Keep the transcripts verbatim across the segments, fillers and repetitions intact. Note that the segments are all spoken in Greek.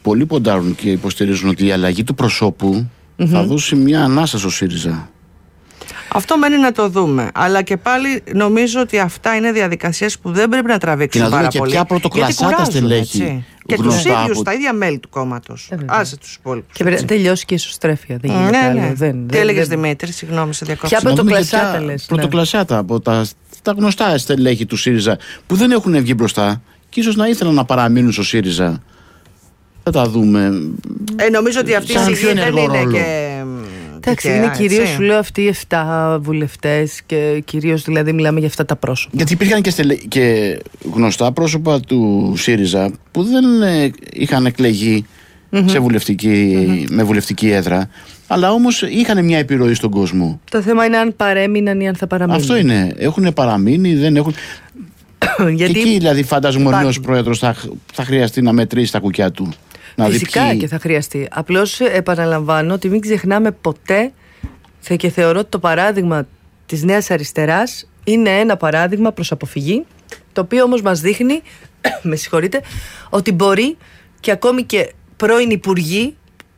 πολλοί ποντάρουν και υποστηρίζουν ότι η αλλαγή του προσώπου mm-hmm. θα δώσει μια ανάσα στο ΣΥΡΙΖΑ. Αυτό μένει να το δούμε. Αλλά και πάλι νομίζω ότι αυτά είναι διαδικασίες που δεν πρέπει να τραβήξουν και να πάρα και πολύ. Και ποια πρωτοκλασσά τα στελέχη. Και τους ίδιους από... τα ίδια μέλη του κόμματος. Άσε τους υπόλοιπους. Και πρέπει να τελειώσει και η ισοστρέφεια. Δεν γίνεται ναι, ναι. Δεν, Τι έλεγες δεν... Δημήτρη, συγγνώμη, σε διακόψω. Ποια πρωτοκλασσά τα λες. Πρωτοκλασσά τα από τα, τα γνωστά στελέχη του ΣΥΡΙΖΑ που δεν έχουν βγει μπροστά και ίσως να ήθελαν να παραμείνουν στο ΣΥΡΙΖΑ. Θα τα δούμε. Ε, νομίζω ότι αυτή η στιγμή δεν είναι και. Εντάξει, είναι κυρίως, σου λέω, αυτοί οι εφτά βουλευτές και κυρίως δηλαδή μιλάμε για αυτά τα πρόσωπα. Γιατί υπήρχαν και, στελε... και γνωστά πρόσωπα του ΣΥΡΙΖΑ που δεν ε, είχαν εκλεγεί mm-hmm. σε βουλευτική, mm-hmm. με βουλευτική έδρα, αλλά όμως είχαν μια επιρροή στον κόσμο. Το θέμα είναι αν παρέμειναν ή αν θα παραμείνουν. Αυτό είναι. Έχουν παραμείνει, δεν έχουν. Γιατί και εκεί δηλαδή φαντάζομαι ο νέος πρόεδρος θα, θα χρειαστεί να μετρήσει τα κουκιά του. Φυσικά και θα χρειαστεί. Απλώς επαναλαμβάνω ότι μην ξεχνάμε ποτέ και θεωρώ ότι το παράδειγμα της Νέας Αριστεράς είναι ένα παράδειγμα προς αποφυγή, το οποίο όμως μας δείχνει με συγχωρείτε, ότι μπορεί και ακόμη και πρώην υπουργοί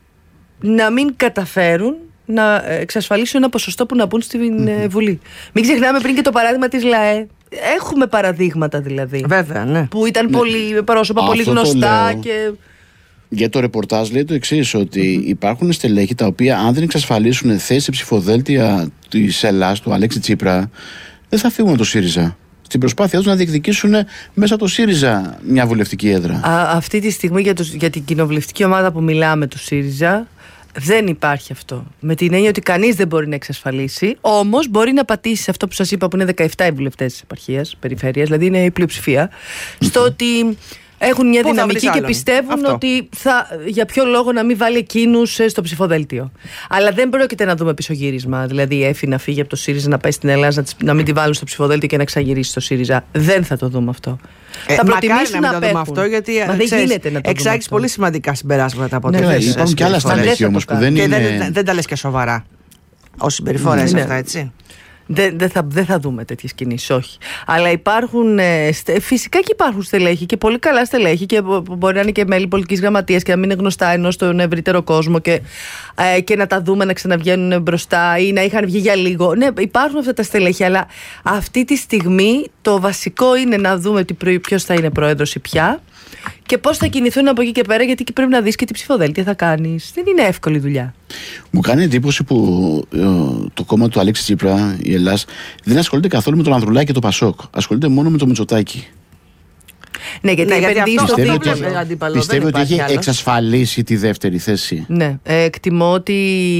να μην καταφέρουν να εξασφαλίσουν ένα ποσοστό που να μπουν στη mm-hmm. Βουλή. Μην ξεχνάμε πριν και το παράδειγμα της ΛΑΕ. Έχουμε παραδείγματα δηλαδή. Βέβαια, ναι. Που ήταν ναι. πολύ, πρόσωπα πολύ γνωστά και... Για το ρεπορτάζ λέει το εξής, ότι mm-hmm. υπάρχουν στελέχη τα οποία αν δεν εξασφαλίσουν θέση σε ψηφοδέλτια της Ελλάς, του Αλέξη Τσίπρα, δεν θα φύγουν από το ΣΥΡΙΖΑ. Στην προσπάθειά τους να διεκδικήσουν μέσα από το ΣΥΡΙΖΑ μια βουλευτική έδρα. Α, αυτή τη στιγμή για, το, για την κοινοβουλευτική ομάδα που μιλάμε του ΣΥΡΙΖΑ δεν υπάρχει αυτό. Με την έννοια ότι κανείς δεν μπορεί να εξασφαλίσει, όμως μπορεί να πατήσει σε αυτό που σας είπα που είναι δεκαεπτά οι βουλευτές της επαρχίας, περιφέρειας, δηλαδή είναι η πλειοψηφία, mm-hmm. στο ότι... Έχουν μια Πού δυναμική και πιστεύουν αυτό. Ότι θα, για ποιο λόγο να μην βάλει εκείνους στο ψηφοδέλτιο. Αλλά δεν πρόκειται να δούμε πισωγύρισμα. Δηλαδή η Εφη να φύγει από το ΣΥΡΙΖΑ, να πάει στην Ελλάδα, να, να μην τη βάλουν στο ψηφοδέλτιο και να ξαγυρίσει στο ΣΥΡΙΖΑ. Δεν θα το δούμε αυτό. Ε, θα προτιμήσουν να, να το δούμε αυτό, γιατί Μα δεν γίνεται να το εξάγεις πολύ σημαντικά συμπεράσματα από ναι, τέτοιες. Υπάρχουν και άλλα στελέχη όμως που δεν και είναι. Και δεν, δεν τα λες και σοβαρά. Ως συμπεριφορές αυτά, έτσι. Δεν, δεν, θα, δεν θα δούμε τέτοιες κινήσεις, όχι. Αλλά υπάρχουν, ε, στε, φυσικά και υπάρχουν στελέχη και πολύ καλά στελέχη και μπορεί να είναι και μέλη πολιτικής γραμματείας και να μην είναι γνωστά ενώ στον ευρύτερο κόσμο και, ε, και να τα δούμε να ξαναβγαίνουν μπροστά ή να είχαν βγει για λίγο. Ναι, υπάρχουν αυτά τα στελέχη, αλλά αυτή τη στιγμή το βασικό είναι να δούμε ποιος θα είναι πρόεδρος ή ποια και πώς θα κινηθούν από εκεί και πέρα, γιατί και πρέπει να δεις και τι ψηφοδέλτια θα κάνεις. Δεν είναι εύκολη δουλειά. Μου κάνει εντύπωση που ε, το κόμμα του Αλέξη Τσίπρα, η Ελλάς, δεν ασχολείται καθόλου με τον Ανδρουλάκη και το Πασόκ. Ασχολείται μόνο με το Μητσοτάκη. Ναι, γιατί, ναι, γιατί αυτό πιστεύει το ότι, αντίπαλο, πιστεύει ότι έχει άλλος. εξασφαλίσει τη δεύτερη θέση. Ναι, ε, εκτιμώ ότι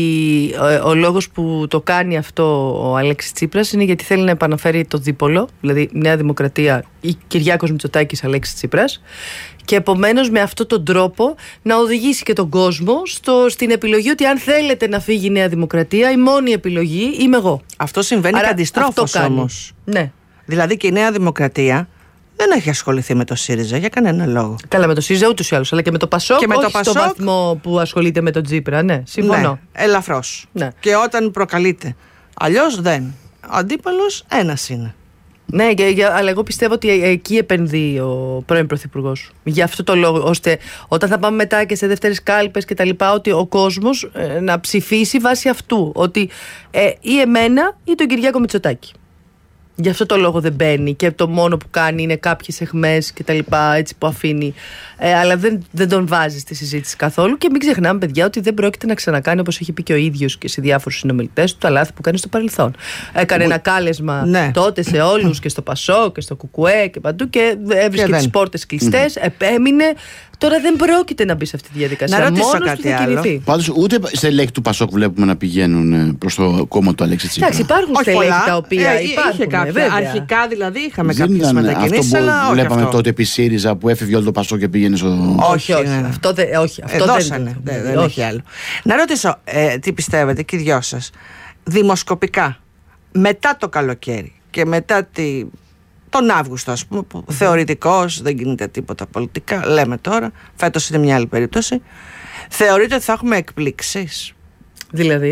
ο, ο λόγος που το κάνει αυτό ο Αλέξης Τσίπρας είναι γιατί θέλει να επαναφέρει το δίπολο, δηλαδή Νέα Δημοκρατία ή Κυριάκος Μητσοτάκης Αλέξης Τσίπρας, και επομένως με αυτόν τον τρόπο να οδηγήσει και τον κόσμο στο, στην επιλογή ότι αν θέλετε να φύγει η Νέα Δημοκρατία, η μόνη επιλογή είμαι εγώ. Αυτό συμβαίνει και αντιστρόφως όμως. Ναι. Δηλαδή και η Νέα Δημοκρατία δεν έχει ασχοληθεί με το ΣΥΡΙΖΑ για κανένα λόγο. Καλά, με το ΣΥΡΙΖΑ ούτως ή άλλως, αλλά και με το ΠΑΣΟΚ, και με όχι το Πασόκ, στο βαθμό που ασχολείται με τον Τσίπρα. Ναι, συμφωνώ. Ναι, ελαφρώς. Ναι. Και όταν προκαλείται. Αλλιώς δεν. Ο αντίπαλος ένας είναι. Ναι, και, για, αλλά εγώ πιστεύω ότι εκεί επενδύει ο πρώην Πρωθυπουργός. Για αυτό το λόγο, ώστε όταν θα πάμε μετά και σε δεύτερες κάλπες και τα λοιπά, ότι ο κόσμος ε, να ψηφίσει βάσει αυτού. Ότι ε, ή εμένα ή τον Κυριάκο Μητσοτάκη. Γι' αυτό το λόγο δεν μπαίνει και το μόνο που κάνει είναι κάποιες αιχμές και τα λοιπά, έτσι που αφήνει. Ε, αλλά δεν, δεν τον βάζει στη συζήτηση καθόλου. Και μην ξεχνάμε, παιδιά, ότι δεν πρόκειται να ξανακάνει, όπως έχει πει και ο ίδιος και σε διάφορους συνομιλητές του, τα λάθη που κάνει στο παρελθόν. Έκανε ένα κάλεσμα ναι. τότε σε όλους και στο Πασό και στο Κουκουέ και παντού και έβρισκε τις πόρτες κλειστές, mm-hmm. επέμεινε. Τώρα δεν πρόκειται να μπει σε αυτή τη διαδικασία. Να ρωτήσω μόνος κάτι του θα άλλο. Πάντως ούτε στελέχη του Πασόκ βλέπουμε να πηγαίνουν προς το κόμμα του Αλέξη Τσίπρα. Εντάξει, υπάρχουν στελέχη τα οποία ε, υπάρχουν. Είχε κάποια. Βέβαια. Αρχικά δηλαδή είχαμε δεν κάποιες μετακινήσεις, αλλά όχι βλέπαμε αυτό. τότε επί ΣΥΡΙΖΑ που έφευγε όλο το Πασόκ και πήγαινε στο. Όχι, όχι. Ναι. Αυτό, δε, όχι, αυτό ε, δεν, δώσανε, δεν, δεν, δεν έχει άλλο. Να ρωτήσω, ε, τι πιστεύετε και οι δυο σας, δημοσκοπικά, μετά το καλοκαίρι και μετά τη, τον Αύγουστο, ας πούμε, που mm. θεωρητικώς δεν γίνεται τίποτα πολιτικά, λέμε τώρα, φέτος είναι μια άλλη περίπτωση, θεωρείτε ότι θα έχουμε εκπλήξεις? Δηλαδή?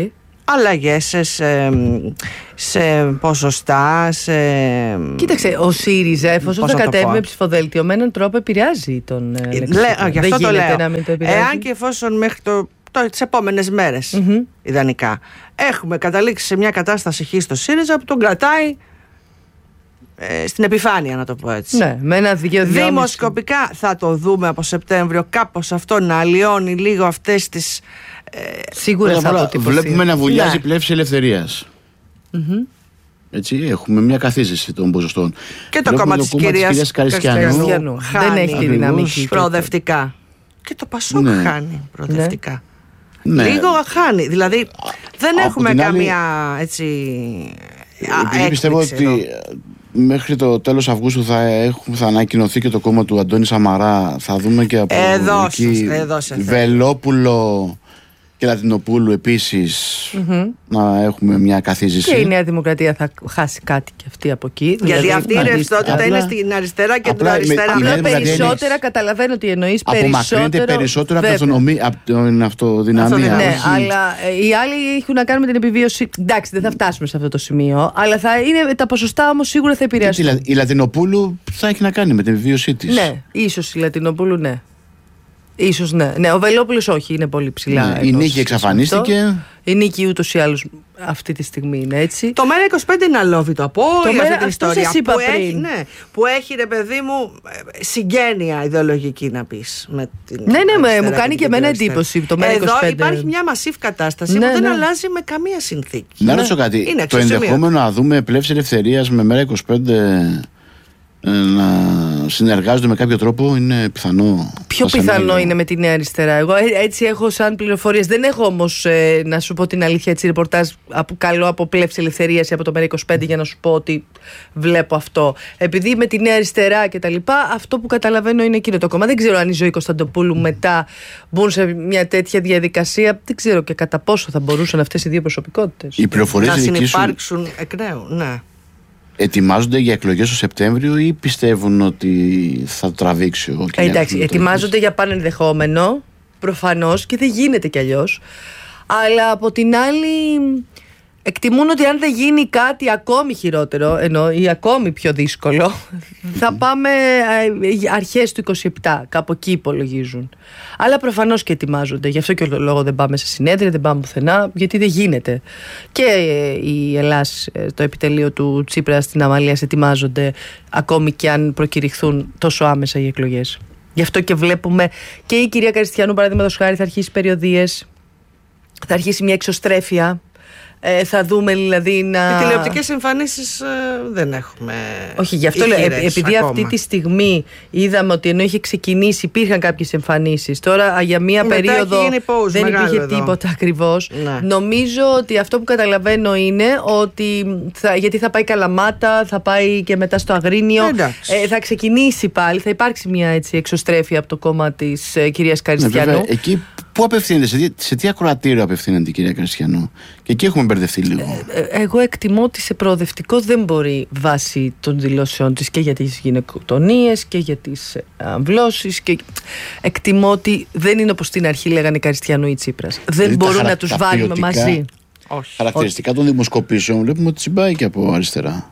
αλλαγές σε, σε, σε ποσοστά, σε... Κοίταξε, ο ΣΥΡΙΖΑ εφόσον θα κατέβει με ψηφοδέλτιο με έναν τρόπο επηρεάζει τον Αλέξη. Γι' αυτό το λέω. Να μην το επηρεάζει. Εάν και εφόσον μέχρι το, το, τις επόμενες μέρες, mm-hmm. ιδανικά, έχουμε καταλήξει σε μια κατάσταση χ στο ΣΥΡΙΖΑ που τον κρατάει ε, στην επιφάνεια, να το πω έτσι. Ναι, με ένα δύο, δημοσκοπικά θα το δούμε από Σεπτέμβριο κάπως αυτό να αλλοιώνει λίγο αυτές τις... Ε, Σίγουρα θα αποτυπωθεί. Βλέπουμε να βουλιάζει η πλεύση ελευθερίας. Mm-hmm. Έτσι, έχουμε μια καθίζηση των ποσοστών. Και το κόμμα της κυρίας Καριστιανού δεν έχει τη δυναμική προοδευτικά. Και το Πασόκ ναι. χάνει προοδευτικά. Ναι. Λίγο χάνει. Δηλαδή δεν από έχουμε καμία άλλη... έτσι. Επειδή πιστεύω ότι μέχρι το τέλος Αυγούστου θα, έχουμε, θα ανακοινωθεί και το κόμμα του Αντώνη Σαμαρά. Θα δούμε και από εδώ εκεί σας, εδώ Βελόπουλο και Λατινοπούλου επίσης mm-hmm. να έχουμε μια καθίζηση. Και η Νέα Δημοκρατία θα χάσει κάτι και αυτή από εκεί. Γιατί δηλαδή, αυτή η ρευστότητα απλά, είναι στην αριστερά και την αριστερά. Απλά περισσότερα, είναι... καταλαβαίνω ότι εννοείς περισσότερο. Απομακρύνεται περισσότερο από, αυτονομία, από την αυτοδυναμία. Ναι, αλλά οι άλλοι έχουν να κάνουν με την επιβίωση. Εντάξει, δεν θα φτάσουμε σε αυτό το σημείο. Αλλά θα είναι, τα ποσοστά όμως σίγουρα θα επηρεάσουν. Η Λατινοπούλου θα έχει να κάνει με την επιβίωσή της. Ναι, ίσως η Λατινοπούλου ναι. Ίσως ναι. ναι. Ο Βελόπουλος όχι, είναι πολύ ψηλά. Ναι, η Νίκη εξαφανίστηκε. Η Νίκη ούτως ή άλλως αυτή τη στιγμή είναι έτσι. Το ΜΕΡΑ είκοσι πέντε είναι αλόβητο από όλη αυτή την ιστορία. Που έχει, ναι, που έχει ρε παιδί μου συγγένεια ιδεολογική να πεις. Με την ναι, ναι, μου κάνει και εμένα εντύπωση το ΜΕΡΑ είκοσι πέντε. Εδώ υπάρχει μια μασίβ κατάσταση ναι, που δεν ναι. αλλάζει με καμία συνθήκη. Να ρωτήσω κάτι. Είναι το ενδεχόμενο να δούμε πλεύση ελευθερίας με ΜΕΡΑ είκοσι πέντε να συνεργάζονται με κάποιο τρόπο είναι πιθανό. Πιο πιθανό είναι με τη Νέα Αριστερά. Εγώ έτσι έχω σαν πληροφορίες. Δεν έχω όμως ε, να σου πω την αλήθεια έτσι ρεπορτάζ από, καλό από πλεύση ελευθερίας ή από το ΜΕΡΑ είκοσι πέντε για να σου πω ότι βλέπω αυτό. Επειδή με τη Νέα Αριστερά και τα λοιπά, αυτό που καταλαβαίνω είναι εκείνο το κόμμα. Δεν ξέρω αν η Ζωή Κωνσταντοπούλου μετά μπουν σε μια τέτοια διαδικασία. Δεν ξέρω και κατά πόσο θα μπορούσαν αυτές οι δύο προσωπικότητες οι πληροφορίες να συνυπάρξουν εκ νέου. Ναι. Ετοιμάζονται για εκλογές το Σεπτέμβριο ή πιστεύουν ότι θα τραβήξει ο ε, Εντάξει, ετοιμάζονται για πανενδεχόμενο, προφανώς και δεν γίνεται κι αλλιώς. Αλλά από την άλλη, εκτιμούν ότι αν δεν γίνει κάτι ακόμη χειρότερο, ενώ ή ακόμη πιο δύσκολο, θα πάμε αρχές του είκοσι επτά, κάπου εκεί υπολογίζουν. Αλλά προφανώς και ετοιμάζονται. Γι' αυτό και ο λόγο δεν πάμε σε συνέδρια, δεν πάμε πουθενά, γιατί δεν γίνεται. Και η Ελλάς, το επιτελείο του Τσίπρα στην Αμαλίας, ετοιμάζονται ακόμη και αν προκηρυχθούν τόσο άμεσα οι εκλογές. Γι' αυτό και βλέπουμε και η κυρία Καριστιανού, παραδείγματος χάρη, θα αρχίσει περιοδίες, θα αρχίσει μια εξωστρέφεια. Ε, θα δούμε δηλαδή να. Οι τηλεοπτικές εμφανίσεις ε, δεν έχουμε. Όχι, γι' αυτό λέω. Ε, επειδή ακόμα. Αυτή τη στιγμή είδαμε ότι ενώ είχε ξεκινήσει, υπήρχαν κάποιες εμφανίσεις. Τώρα για μία μετά περίοδο δεν υπήρχε εδώ. Τίποτα ακριβώς. Ναι. Νομίζω ότι αυτό που καταλαβαίνω είναι ότι. Θα, γιατί θα πάει Καλαμάτα, θα πάει και μετά στο Αγρίνιο. Ε, θα ξεκινήσει πάλι, θα υπάρξει μια έτσι, εξωστρέφεια από το κόμμα της ε, κυρίας Καριστιανού. Ναι, εκεί πού απευθύνεται, σε τι, σε τι ακροατήριο απευθύνεται η κυρία Καριστιανού? Και εκεί έχουμε μπερδευτεί λίγο. Ε, εγώ εκτιμώ ότι σε προοδευτικό δεν μπορεί βάσει των δηλώσεων της και για τις γυναικοκτονίες και για τις αμβλώσεις. Και... Εκτιμώ ότι δεν είναι όπως στην αρχή λέγανε η Καριστιανού ή Τσίπρας. Δεν δηλαδή μπορούν να τους βάλουμε μαζί. Όχι. Χαρακτηριστικά των δημοσκοπήσεων βλέπουμε ότι συμπάει και από αριστερά.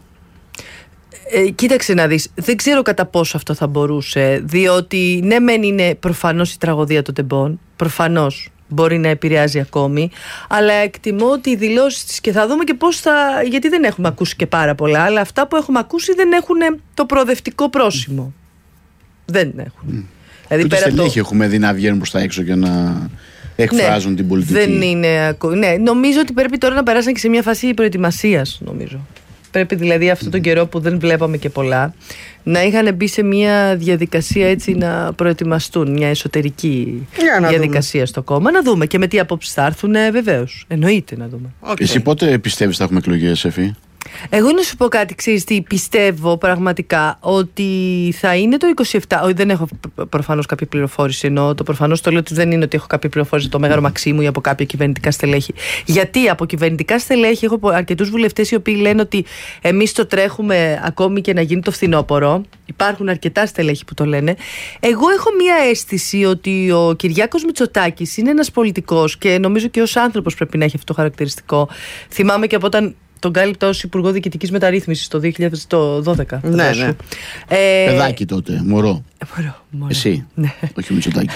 Ε, κοίταξε να δεις, δεν ξέρω κατά πόσο αυτό θα μπορούσε, διότι ναι μεν είναι προφανώς η τραγωδία των τεμπών, προφανώς μπορεί να επηρεάζει ακόμη, αλλά εκτιμώ ότι οι δηλώσεις της, και θα δούμε και πώς θα, γιατί δεν έχουμε ακούσει και πάρα πολλά, αλλά αυτά που έχουμε ακούσει δεν έχουν το προοδευτικό πρόσημο. Δεν έχουν. Mm. Δηλαδή, ούτε πέρα στελέχη το... έχουμε δει να βγαίνουν προς τα έξω και να εκφράζουν ναι, την πολιτική. Δεν είναι, ναι, νομίζω ότι πρέπει τώρα να περάσουν και σε μια φάση προετοιμασίας, νομίζω. Πρέπει δηλαδή αυτόν τον καιρό που δεν βλέπαμε και πολλά να είχαν μπει σε μια διαδικασία έτσι να προετοιμαστούν, μια εσωτερική διαδικασία δούμε. Στο κόμμα. Να δούμε και με τι απόψεις θα έρθουν, βεβαίως. Εννοείται να δούμε. Okay. Εσύ πότε πιστεύεις θα έχουμε εκλογές, Εφη? Εγώ να σου πω κάτι, ξέρεις τι πιστεύω πραγματικά, ότι θα είναι το είκοσι επτά. Όχι, δεν έχω προφανώς κάποια πληροφόρηση, ενώ το προφανώς το λέω ότι δεν είναι ότι έχω κάποια πληροφόρηση από το Μέγαρο Μαξίμου ή από κάποια κυβερνητικά στελέχη. Γιατί από κυβερνητικά στελέχη έχω αρκετούς βουλευτές οι οποίοι λένε ότι εμείς το τρέχουμε ακόμη και να γίνει το φθινόπωρο. Υπάρχουν αρκετά στελέχη που το λένε. Εγώ έχω μία αίσθηση ότι ο Κυριάκος Μητσοτάκης είναι ένας πολιτικός και νομίζω και ως άνθρωπος πρέπει να έχει αυτό το χαρακτηριστικό. Θυμάμαι και από όταν τον κάλυπτα ως Υπουργό Διοικητικής Μεταρρύθμισης το δύο χιλιάδες δώδεκα. Ναι, ναι. Ε, Παιδάκι τότε, μωρό. Μωρό, μωρό. Εσύ, ναι. όχι ο Μητσοτάκης.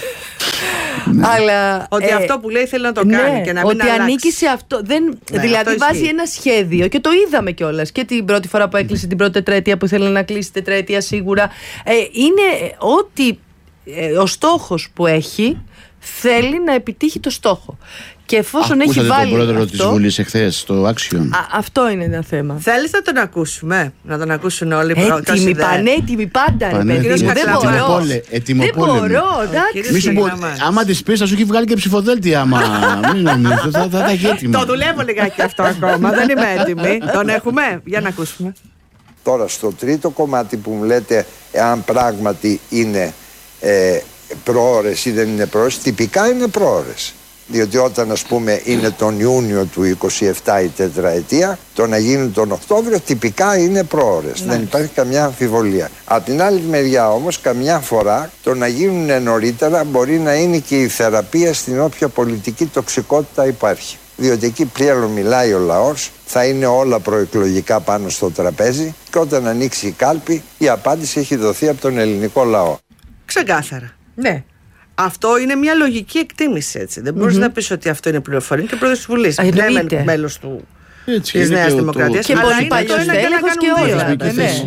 Ναι. Αλλά, ότι ε, αυτό που λέει θέλει να το κάνει, ναι, και να μην ότι αλλάξει. Ανήκει σε αυτό. Δεν, ναι, δηλαδή αυτό βάζει ένα σχέδιο και το είδαμε κιόλας και την πρώτη φορά που έκλεισε την πρώτη τετραετία, που ήθελε να κλείσει τετραετία σίγουρα. Ε, είναι ότι ε, ο στόχος που έχει θέλει να επιτύχει το στόχο. Και εφόσον Ακούσατε έχει βάλει. Τον πρόεδρο αυτό, της Βουλής εχθές στο Action. Α, αυτό είναι ένα θέμα. Θέλεις να τον ακούσουμε, να τον ακούσουν όλοι οι έτοιμοι, πανέτοιμοι πάντα. Πανέτοιμοι, ρε παιδί μου. Δεν μπορώ. Δεν μπορώ, εντάξει. Άμα τη πει, θα σου έχει βγάλει και ψηφοδέλτια. Άμα μην νομίζεις, θα τα έχει έτοιμα. Το δουλεύω λιγάκι αυτό ακόμα. Δεν είμαι έτοιμη. Τον έχουμε, για να ακούσουμε. Τώρα στο τρίτο κομμάτι που μου λέτε, εάν πράγματι είναι ε, προώρες ή δεν είναι προώρες, τυπικά είναι προώρες. Διότι όταν ας πούμε είναι τον Ιούνιο του είκοσι επτά η τετραετία, το να γίνει τον Οκτώβριο τυπικά είναι προώρες. Ναι. Δεν υπάρχει καμιά αμφιβολία. Από την άλλη μεριά όμως, καμιά φορά το να γίνουν νωρίτερα μπορεί να είναι και η θεραπεία στην όποια πολιτική τοξικότητα υπάρχει. Διότι εκεί πλέον μιλάει ο λαός, θα είναι όλα προεκλογικά πάνω στο τραπέζι και όταν ανοίξει η κάλπη η απάντηση έχει δοθεί από τον ελληνικό λαό. Ξεκάθαρα. Ναι. Αυτό είναι μια λογική εκτίμηση, έτσι. Δεν μπορείς mm-hmm. να πεις ότι αυτό είναι πληροφορία. Είναι και πρόεδρος της Βουλής. Ναι, μέλος του της Νέας Δημοκρατίας. Και πολύ παλιός στέλεχος και όλα.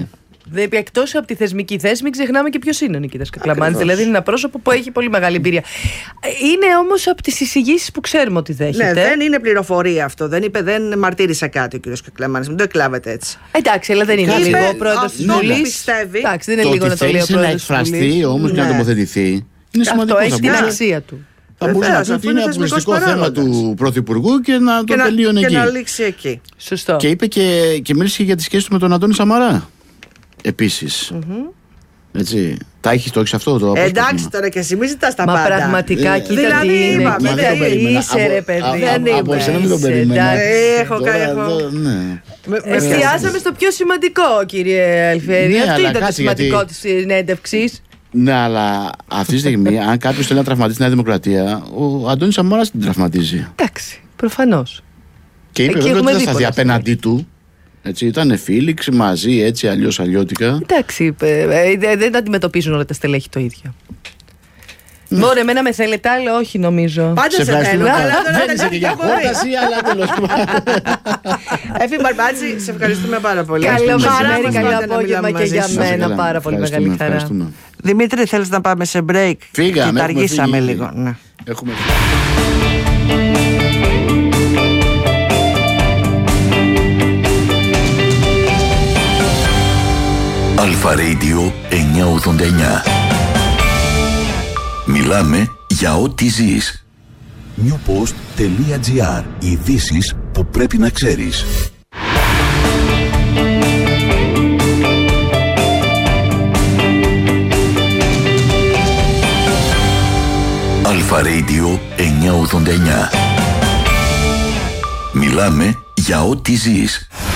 Ναι. Εκτός από τη θεσμική θέση, μην ξεχνάμε και ποιος είναι ο Νικήτας Κακλαμάνης. Δηλαδή είναι ένα πρόσωπο που έχει πολύ μεγάλη εμπειρία. Είναι όμως από τις εισηγήσεις που ξέρουμε ότι δέχεται. Ναι, δεν είναι πληροφορία αυτό. Δεν είπε, δεν μαρτύρησε κάτι ο κ. Κακλαμάνης. Μην το εκλάβετε έτσι. Εντάξει, αλλά δεν είναι είπε, λίγο πρόεδρος της Βουλής. Εντάξει, δεν είναι λίγο να το λέει ο πρόεδρος της Βουλής. Να εκφραστεί όμως και να τοποθετηθεί. Είναι σημαντικό. Αυτό έχει την αξία του. Θα μπορούσε να πει ότι είναι αποκλειστικό θέμα του Πρωθυπουργού και να το τελείωνε εκεί. Και να λήξει εκεί. Σωστό. Και είπε και, και μίλησε για τη σχέση του με τον Αντώνη Σαμαρά. Επίσης. Mm-hmm. Έτσι. Τα έχεις, το έχεις αυτό το απόσπασμα. Εντάξει τώρα και εσύ μην ζητάς τα πάντα. Μα πραγματικά ε, κοίτα δηλαδή, τι είναι. Είπα, κοίτα τι είσαι ρε παιδί. Δεν είμαι. Από εσένα μην το περίμενα. Έχω κάνει. Εστιάσαμε στο πιο σημαντικό, κύριε Αλφιέρη. Αυτό ήταν το σημαντικό της συνέντευξης. Ναι, αλλά αυτή τη στιγμή, αν κάποιο θέλει να τραυματίσει τη Νέα Δημοκρατία, ο Αντώνης Σαμάρας την τραυματίζει. Εντάξει, προφανώς. Και είπε βέβαια ότι δεν θα σταθεί απέναντί του. Έτσι, ήταν φίλοι μαζί, έτσι, αλλιώς αλλιώτικα. Εντάξει, δεν αντιμετωπίζουν όλα τα στελέχη το ίδιο. Μωρέ, εμένα με θέλετε, άλλο όχι νομίζω. Πάντα σε θέλω. Δεν είσαι και για χώραση, αλλά τέλος πάντων. Έφη Μπαρμπάτση, σε ευχαριστούμε πάρα πολύ. Καλό μεσημέρι, καλό απόγευμα και για μένα. Πάρα πολύ μεγάλη χαρά. Δημήτρη, θέλεις να πάμε σε break? Φύγαμε. Τα αργήσαμε λίγο. Έχουμε Αλφα Radio εννιακόσια ογδόντα εννιά. Μιλάμε για ό,τι ζεις. newpost.gr. Ειδήσεις που πρέπει να ξέρεις. Αλφα Radio εννιακόσια ογδόντα εννιά. Μιλάμε για ό,τι ζεις.